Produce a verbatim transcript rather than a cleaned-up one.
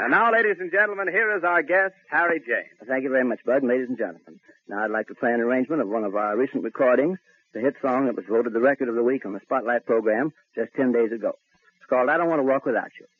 And now, ladies and gentlemen, here is our guest, Harry James. Thank you very much, Bud, and ladies and gentlemen. Now I'd like to play an arrangement of one of our recent recordings, the hit song that was voted the record of the week on the Spotlight program just ten days ago. It's called I Don't Want to Walk Without You.